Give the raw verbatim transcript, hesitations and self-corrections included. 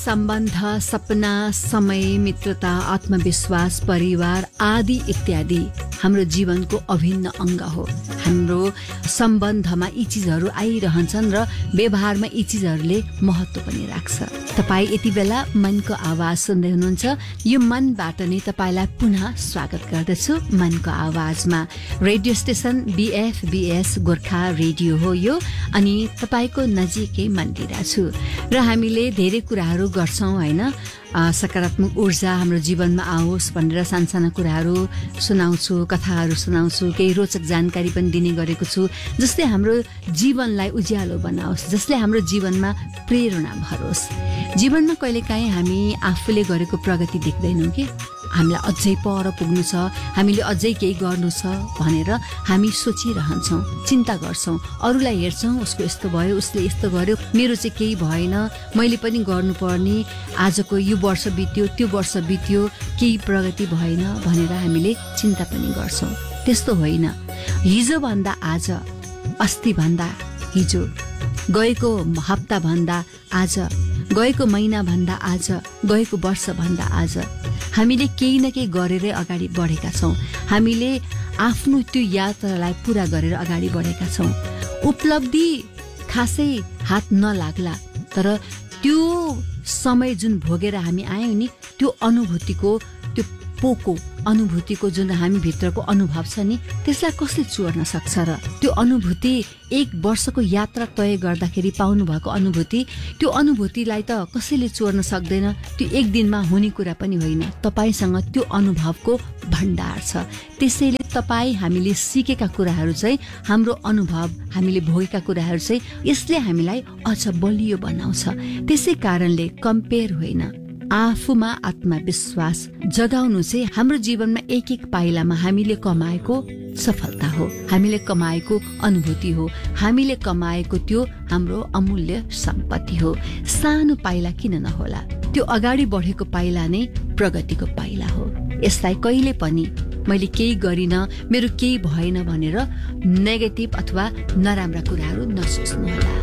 सम्बन्ध, सपना, समय, मित्रता, आत्मविश्वास, परिवार आदि इत्यादि हाम्रो जीवनको अभिन्न अङ्ग हो। हाम्रो सम्बन्धमा यी चिजहरू आइरहन्छन् र व्यवहारमा यी चिजहरूले महत्त्व पनि राख्छ। तपाईँ यति बेला मनको आवाज सुन्दै हुनुहुन्छ। यो मनबाट नै तपाईँलाई पुनः स्वागत गर्दछु मनको आवाजमा। रेडियो स्टेशन बीएफबीएस गोर्खा रेडियो हो यो, अनि तपाईँको नजिकै मन्दिरा छु र हामीले धेरै कुराहरू गर्छौँ हैन। सकारात्मक ऊर्जा हाम्रो जीवनमा आओस् भनेर सानसाना कुराहरू सुनाउँछु, कथाहरू सुनाउँछु, केही रोचक जानकारी पनि दिने गरेको छु, जसले हाम्रो जीवनलाई उज्यालो बनाओस्, जसले हाम्रो जीवनमा प्रेरणा भरोस्। जीवनमा कहिलेकाहीँ हामी आफूले गरेको प्रगति देख्दैनौँ कि हामीलाई अझै पर पुग्नु छ, हामीले अझै केही गर्नु छ भनेर हामी सोचिरहन्छौँ, चिन्ता गर्छौँ, अरूलाई हेर्छौँ, उसको यस्तो भयो, उसले यस्तो गर्यो, मेरो चाहिँ केही भएन, मैले पनि गर्नुपर्ने, आजको यो वर्ष बित्यो, त्यो वर्ष बित्यो, केही प्रगति भएन भनेर हामीले चिन्ता पनि गर्छौँ। त्यस्तो होइन। हिजोभन्दा आज, अस्तिभन्दा हिजो, गएको हप्ताभन्दा आज, गएको महिनाभन्दा आज, गएको वर्षभन्दा आज हामीले केही न केही गरेरै अगाडि बढेका छौँ। हामीले आफ्नो त्यो यात्रालाई पुरा गरेर अगाडि बढेका छौँ। उपलब्धि खासै हात नलाग्ला, तर त्यो समय जुन भोगेर हामी आयौँ नि, त्यो अनुभूतिको, त्यो पोको अनुभूतिको जुन हामी भित्रको अनुभव छ नि, त्यसलाई कसले चोर्न सक्छ र? त्यो अनुभूति एक वर्षको यात्रा तय गर्दाखेरि पाउनु भएको अनुभूति, त्यो अनुभूतिलाई त कसैले चोर्न सक्दैन। त्यो एक दिनमा हुने कुरा पनि होइन। तपाईँसँग त्यो अनुभवको भण्डार छ। त्यसैले तपाईँ हामीले सिकेका कुराहरू चाहिँ, हाम्रो अनुभव, हामीले भोगेका कुराहरू चाहिँ यसले हामीलाई अझ बलियो बनाउँछ। त्यसै कारणले कम्पेयर होइन, आफूमा आत्मविश्वास जगाउनु चाहिँ हाम्रो जीवनमा एक एक पाइलामा हामीले कमाएको सफलता हो, हामीले कमाएको अनुभूति हो, हामीले कमाएको त्यो हाम्रो अमूल्य सम्पत्ति हो। सानो पाइला किन नहोला, त्यो अगाडि बढेको पाइला नै प्रगतिको पाइला हो। यसलाई कहिले पनि मैले केही गरिन, मेरो केही भएन भनेर नेगेटिभ अथवा नराम्रा कुराहरू नसोच्नुहोला।